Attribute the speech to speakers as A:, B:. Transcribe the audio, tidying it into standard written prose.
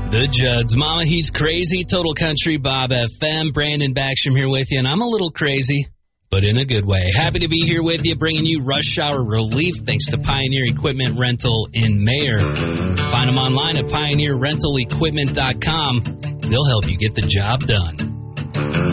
A: The Judds. Mama, he's crazy. Total Country Bob FM. Brandon Backstrom here with you, and I'm a little crazy, but in a good way. Happy to be here with you, bringing you rush hour relief thanks to Pioneer Equipment Rental in Mayer. Find them online at pioneerrentalequipment.com. They'll help you get the job done.